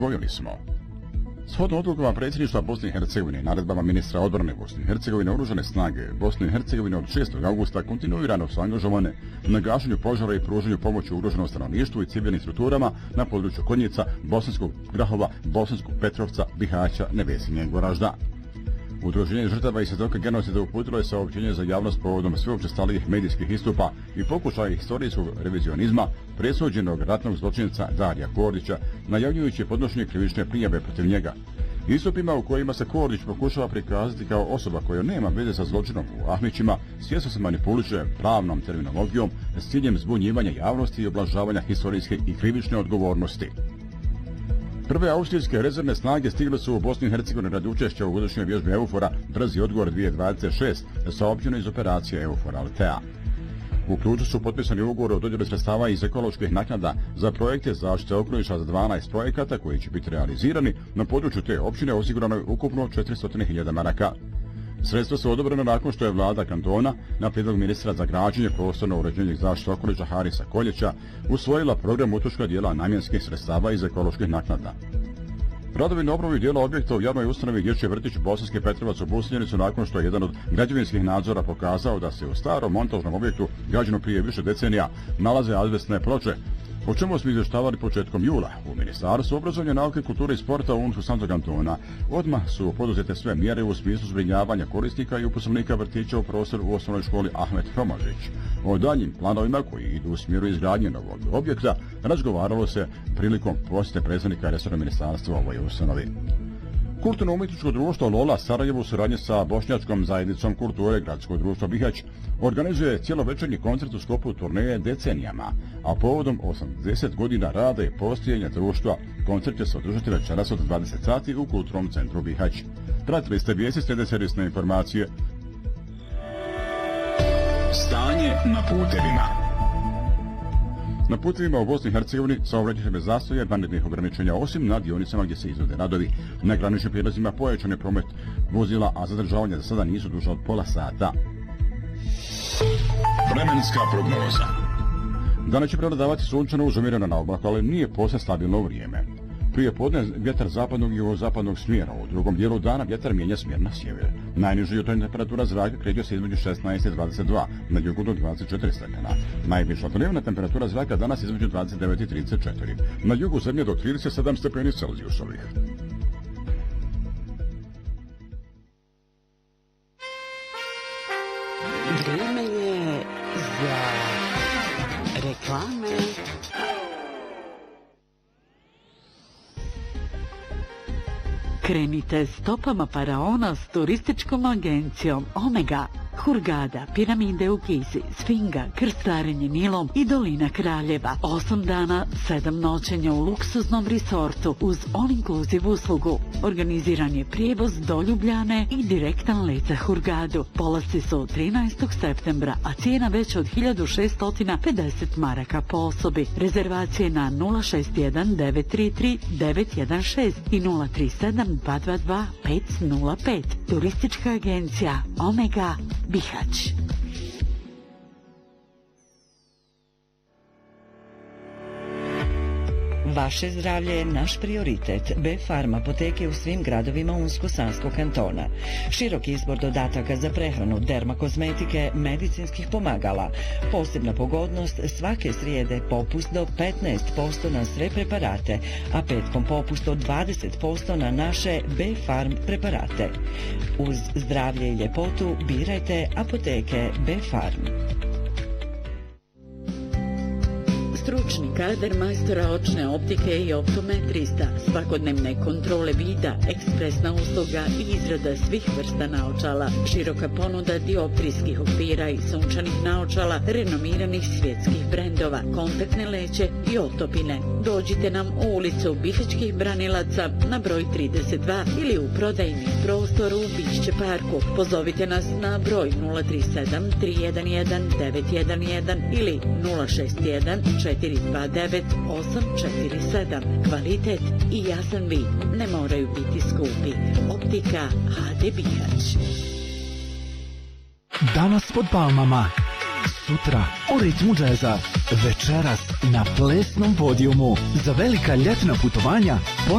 Vojili smo. Shodno odlukama predsjedništva Bosne i Hercegovine i naredbama ministra odbrane Bosne i Hercegovine, oružane snage Bosne i Hercegovine od 6. augusta kontinuirano su angažovane na gašenju požara i pružanju pomoći ugroženom stanovništvu i civilnim strukturama na području Konjica, Bosanskog Grahova, Bosanskog Petrovca, Bihaća, Nevesinje i Goražda. Udruženje žrtava i svjedoka genocida uputilo je saopćenje za javnost povodom sve učestalijih medijskih istupa i pokušaja historijskog revizionizma presuđenog ratnog zločinca Darija Kordića, najavljujući podnošenje krivične prijave protiv njega. Istupima u kojima se Kordić pokušava prikazati kao osoba koja nema veze sa zločinom u Ahmićima, svjesno se manipuliše pravnom terminologijom s ciljem zbunjivanja javnosti i oblažavanja historijske i krivične odgovornosti. Prve austrijske rezervne snage stigle su u Bosnu i Hercegovini radi učešća u godišnjoj vježbi EUFOR-a Brzi odgovor 2026, saopćeno iz operacije EUFOR Altea. U ključu su potpisani ugovori o dodjeli sredstava iz ekoloških naknada za projekte zaštite okoliša za 12 projekata koji će biti realizirani na području te općine, osigurano je ukupno 400.000 maraka. Sredstva su odobrena nakon što je vlada kantona na prijedlog ministra za građenje, prostorno uređenje i zaštitu okoliša Harisa Koljeća usvojila program utroška dijela namjenskih sredstava iz ekoloških naknada. Radovi na obnovi dijela objekta u javnoj ustanovi Dječji vrtić Bosanski Petrovac obustavljeni su nakon što je jedan od građevinskih nadzora pokazao da se u starom montažnom objektu građeno prije više decenija nalaze azbestne ploče, o čemu smo izvještavali početkom jula. U Ministarstvu obrazovanja, nauke, kulture i sporta UNSU Santo Kantona odmah su poduzete sve mjere u smislu zbrinjavanja korisnika i uposlenika vrtića u prostoru u osnovnoj školi Ahmet Tomažić. O daljnjim planovima koji idu u smjeru izgradnje novog objekta razgovaralo se prilikom posjete predstavnika resornog ministarstva ovoj ustanovi. Kulturno-umjetničko društvo Lola Sarajevo u suradnji sa Bošnjačkom zajednicom kulture Gradsko društvo Bihać organizuje cjelovečernji koncert u sklopu turneje Decenijama, a povodom 80 godina rada i postojanja društva koncert će se održati večeras od 20 sati u Kulturnom centru Bihać. Pratili ste vijesti, slijede servisne informacije. Stanje na putevima. Na putevima u Bosni i Hercegovini saobraćajne bez zastoja vanrednih ograničenja, osim na dionicama gdje se izvode radovi. Na graničnim prijelazima pojačan je promet vozila, a zadržavanja za sada nisu duže od pola sata. Vremenska prognoza. Danas će prevladavati sunčano uz umjereno na oblaku, ali nije posve stabilno vrijeme. Prije podne vjetar zapadnog i jugozapadnog smjera, u drugom dijelu dana vjetar mijenja smjer na sjever. Najniža jutarnja temperatura zraka kreće se između 16 i 22, na jugu do 24 stepena. Najviša dnevna temperatura zraka danas između 29 i 34, na jugu zemlje do 37 stepeni Celzijusovih. Vrijeme je za reklame. Krenite stopama faraona s turističkom agencijom Omega. Hurgada, piramide u Gizi, Sfinga, krstarenje Nilom i Dolina Kraljeva. 8 dana, 7 noćenja u luksuznom resortu uz all-inclusive uslugu. Organiziran je prijevoz do Ljubljane i direktan let za Hurgadu. Polasci su 13. septembra, a cijena već od 1650 maraka po osobi. Rezervacije na 061 933 916 i 037 222 505. Turistička agencija Omega Bihać. Vaše zdravlje je naš prioritet. B-Farm apoteke u svim gradovima Unsko-Sanskog kantona. Širok izbor dodataka za prehranu, dermakozmetike, medicinskih pomagala. Posebna pogodnost, svake srijede popust do 15% na sve preparate, a petkom popust od 20% na naše B-Farm preparate. Uz zdravlje i ljepotu birajte apoteke B-Farm. Stručni kadar majstora očne optike i optometrista, svakodnevne kontrole vida, ekspresna usluga i izrada svih vrsta naočala, široka ponuda dioptrijskih okvira i sunčanih naočala, renomiranih svjetskih brendova, kontaktne leće i otopine. Dođite nam u ulicu Bihaćkih branilaca na broj 32 ili u prodajni prostor u Bišće parku. Pozovite nas na broj 037 311 911 ili 061 429 847. Kvalitet i jasan vid ne moraju biti skupi. Optika HD Bihać. Danas pod palmama, sutra u ritmu džeza, večeras na plesnom podijumu. Za velika ljetna putovanja